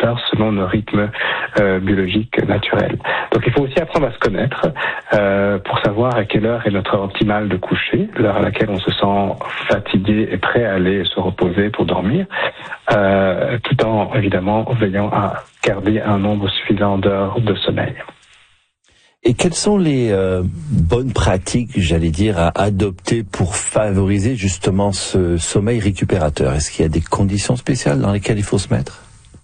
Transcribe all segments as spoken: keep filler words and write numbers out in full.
heures selon nos rythmes euh, biologiques naturels. Donc il faut aussi apprendre à se connaître euh, pour savoir à quelle heure est notre heure optimale de coucher, l'heure à laquelle on se sent fatigué et prêt à aller se reposer pour dormir, euh, tout en évidemment veillant à garder un nombre suffisant d'heures de sommeil. Et quelles sont les euh, bonnes pratiques, j'allais dire, à adopter pour favoriser justement ce sommeil récupérateur? Est-ce qu'il y a des conditions spéciales dans lesquelles il faut se mettre?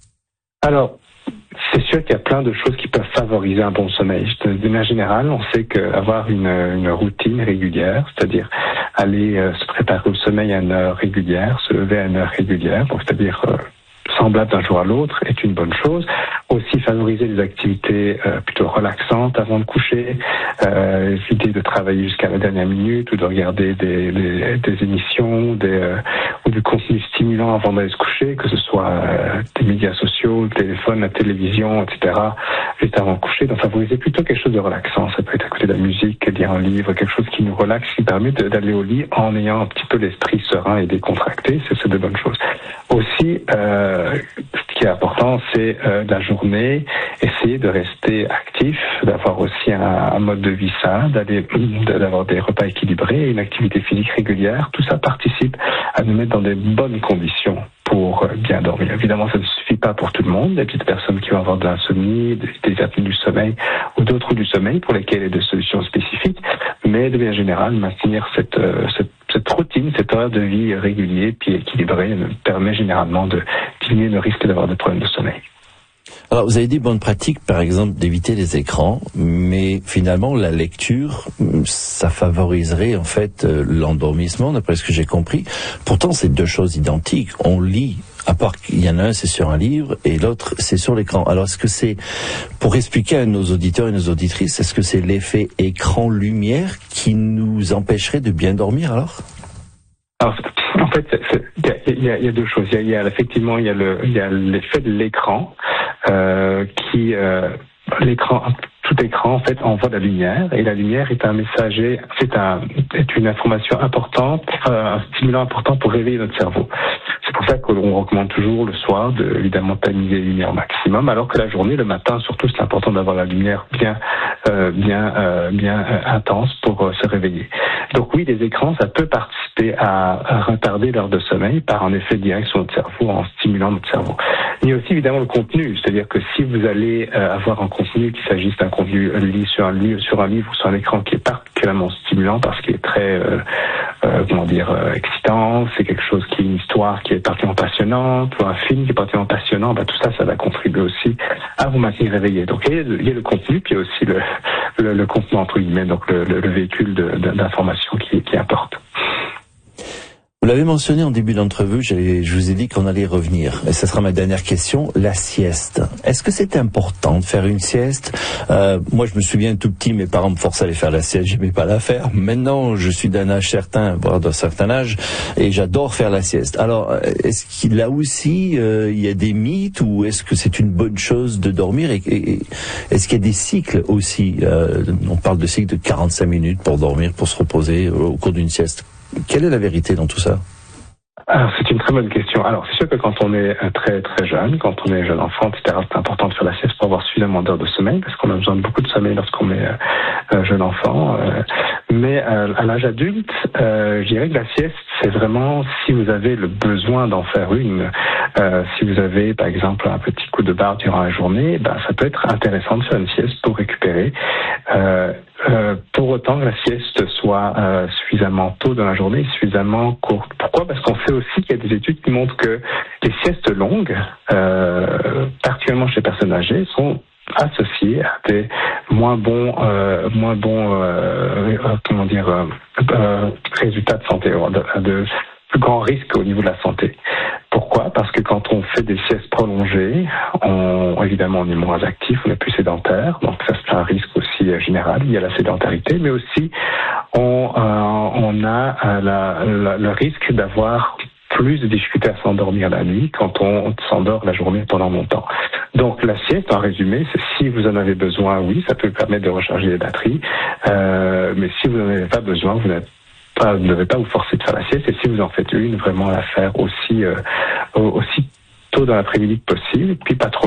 Alors, c'est sûr qu'il y a plein de choses qui peuvent favoriser un bon sommeil. De manière générale, on sait qu'avoir une, une routine régulière, c'est-à-dire aller euh, se préparer au sommeil à une heure régulière, se lever à une heure régulière, donc c'est-à-dire euh, semblable d'un jour à l'autre, est une bonne chose. Aussi favoriser des activités euh, plutôt relaxantes avant de coucher, euh, éviter de travailler jusqu'à la dernière minute ou de regarder des, des, des émissions des, euh, ou du contenu stimulant avant d'aller se coucher, que ce soit euh, des médias sociaux, le téléphone, la télévision, et cetera, juste avant de coucher. Donc favoriser plutôt quelque chose de relaxant. Ça peut être écouter de la musique, lire un livre, quelque chose qui nous relaxe, qui permet de, d'aller au lit en ayant un petit peu l'esprit serein et décontracté. C'est, c'est de bonnes choses. Aussi, euh, ce qui est important, c'est euh, la journée, essayer de rester actif, d'avoir aussi un, un mode de vie sain, d'aller, d'avoir des repas équilibrés, une activité physique régulière. Tout ça participe à nous mettre dans des bonnes conditions pour bien dormir. Évidemment, ça ne suffit pas pour tout le monde. Il y a petites personnes qui vont avoir de l'insomnie, des apnées du sommeil ou d'autres troubles du sommeil pour lesquels il y a des solutions spécifiques. Mais de manière générale, maintenir cette, cette, cette routine, cette heure de vie régulière puis équilibrée permet généralement de diminuer le risque d'avoir des problèmes de sommeil. Alors, vous avez dit bonne pratique, par exemple, d'éviter les écrans, mais finalement, la lecture, ça favoriserait en fait l'endormissement, d'après ce que j'ai compris. Pourtant, c'est deux choses identiques. On lit, à part qu'il y en a un, c'est sur un livre, et l'autre, c'est sur l'écran. Alors, est-ce que c'est, pour expliquer à nos auditeurs et nos auditrices, est-ce que c'est l'effet écran-lumière qui nous empêcherait de bien dormir, alors? Alors, en fait, il y, y, y a deux choses. Il y a, y a effectivement, il y a le, il y a l'effet de l'écran euh, qui, euh, l'écran, tout écran en fait envoie de la lumière et la lumière est un messager, c'est un, est une information importante, euh, un stimulant important pour réveiller notre cerveau. C'est pour ça qu'on recommande toujours le soir de évidemment tamiser les lumières au maximum, alors que la journée, le matin surtout, c'est important d'avoir la lumière bien, euh, bien, euh, bien euh, intense pour euh, se réveiller. Donc oui, les écrans, ça peut participer à, à retarder l'heure de sommeil par un effet direct sur notre cerveau en stimulant notre cerveau. Il y a aussi évidemment le contenu, c'est-à-dire que si vous allez euh, avoir un contenu, qu'il s'agisse d'un contenu lié sur un livre, sur un livre ou sur un écran qui est particulièrement stimulant parce qu'il est très, euh, euh, comment dire, euh, excitant, c'est quelque chose qui est une histoire qui est particulièrement passionnante ou un film qui est particulièrement passionnant, bah, tout ça, ça va contribuer aussi à vous maintenir réveillé. Donc il y a, il y a le contenu, puis il y a aussi le, le, le contenu entre guillemets, donc le, le, le véhicule de, de, d'information qui, qui importe. Vous l'avez mentionné en début d'entrevue, je vous ai dit qu'on allait revenir. Et ce sera ma dernière question, la sieste. Est-ce que c'est important de faire une sieste? euh, Moi, je me souviens tout petit, mes parents me forçaient à aller faire la sieste, j'aimais pas la faire. Maintenant, je suis d'un âge certain, voire d'un certain âge, et j'adore faire la sieste. Alors, est-ce qu'il là aussi, euh, il y a des mythes, ou est-ce que c'est une bonne chose de dormir? Et, et est-ce qu'il y a des cycles aussi? euh, On parle de cycles de quarante-cinq minutes pour dormir, pour se reposer au cours d'une sieste. Quelle est la vérité dans tout ça? Alors, c'est une très bonne question. Alors, c'est sûr que quand on est très très jeune, quand on est jeune enfant, et cetera, c'est important de faire la sieste pour avoir suffisamment d'heures de sommeil, parce qu'on a besoin de beaucoup de sommeil lorsqu'on est euh, jeune enfant. Euh, mais euh, à l'âge adulte, euh, je dirais que la sieste, c'est vraiment si vous avez le besoin d'en faire une. Euh, si vous avez, par exemple, un petit coup de barre durant la journée, ben, ça peut être intéressant de faire une sieste pour récupérer. Euh, Euh, pour autant que la sieste soit euh, suffisamment tôt dans la journée, suffisamment courte. Pourquoi? Parce qu'on sait aussi qu'il y a des études qui montrent que les siestes longues, euh, particulièrement chez les personnes âgées, sont associées à des moins bons, euh, moins bons, euh, euh, comment dire, euh, euh, résultats de santé, de, de plus grands risques au niveau de la santé. Pourquoi? Parce que quand on fait des siestes prolongées, on, évidemment, on est moins actif, on est plus sédentaire, donc ça c'est un risque aussi euh, général. Il y a la sédentarité, mais aussi on, euh, on a euh, la, la, le risque d'avoir plus de difficultés à s'endormir la nuit quand on s'endort la journée pendant longtemps. Donc la sieste, en résumé, c'est si vous en avez besoin, oui, ça peut permettre de recharger les batteries, euh, mais si vous n'en avez pas besoin, vous n'êtes Pas, vous ne devez pas vous forcer de faire la sieste, et si vous en faites une, vraiment la faire aussi, euh, aussi tôt dans l'après-midi que possible, puis pas trop